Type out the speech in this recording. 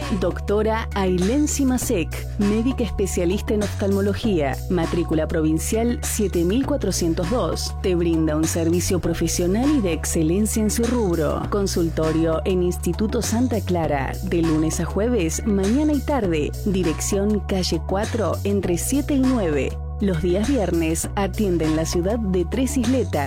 Doctora Ailén Simasek, médica especialista en oftalmología, matrícula provincial 7402. Te brinda un servicio profesional y de excelencia en su rubro. Consultorio en Instituto Santa Clara, de lunes a jueves, mañana y tarde. Dirección calle 4, entre 7 y 9. Los días viernes atiende en la ciudad de Tres Isletas.